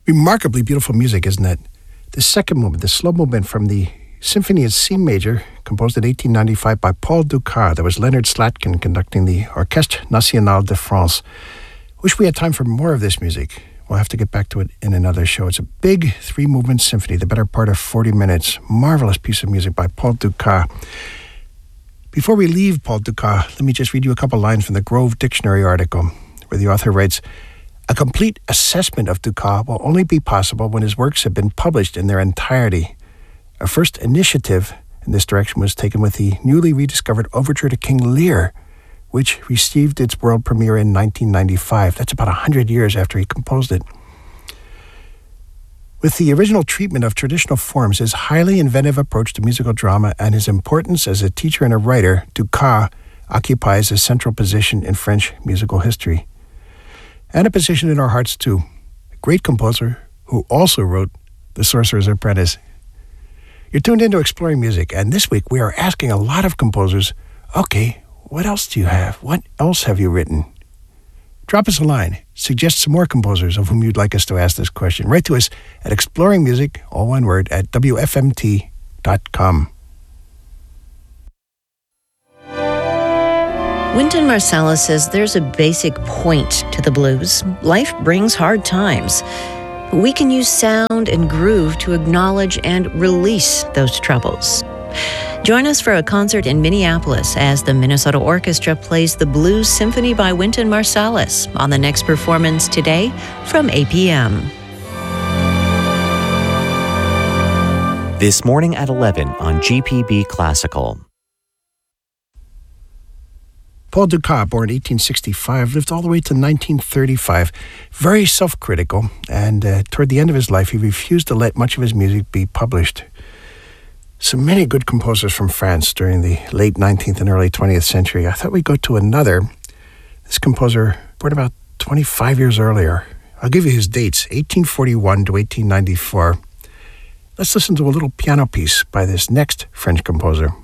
Remarkably beautiful music, isn't it? The second movement, the slow movement from the Symphony in C major, composed in 1895 by Paul Dukas. There was Leonard Slatkin conducting the Orchestre Nationale de France. Wish we had time for more of this music. We'll have to get back to it in another show. It's a big three-movement symphony, the better part of 40 minutes. Marvelous piece of music by Paul Dukas. Before we leave Paul Dukas, let me just read you a couple lines from the Grove Dictionary article, where the author writes, "A complete assessment of Dukas will only be possible when his works have been published in their entirety. A first initiative in this direction was taken with the newly rediscovered Overture to King Lear, which received its world premiere in 1995. That's about 100 years after he composed it. With the original treatment of traditional forms, his highly inventive approach to musical drama, and his importance as a teacher and a writer, Dukas occupies a central position in French musical history. And a position in our hearts, too. A great composer who also wrote The Sorcerer's Apprentice." You're tuned into Exploring Music, and this week we are asking a lot of composers, okay, what else do you have? What else have you written? Drop us a line. Suggest some more composers of whom you'd like us to ask this question. Write to us at exploringmusic, all one word, at wfmt.com. Wynton Marsalis says there's a basic point to the blues. Life brings hard times. We can use sound and groove to acknowledge and release those troubles. Join us for a concert in Minneapolis as the Minnesota Orchestra plays the Blues Symphony by Wynton Marsalis on the next performance today from 8 p.m. This morning at 11 on GPB Classical. Paul Dukas, born 1865, lived all the way to 1935. Very self-critical, and toward the end of his life, he refused to let much of his music be published. So many good composers from France during the late 19th and early 20th century. I thought we'd go to another. This composer, born about 25 years earlier. I'll give you his dates, 1841 to 1894. Let's listen to a little piano piece by this next French composer.